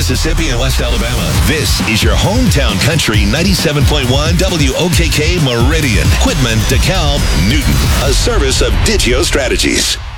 Mississippi, and West Alabama. This is your hometown country 97.1 WOKK Meridian. Quitman, DeKalb, Newton. A service of Digio Strategies.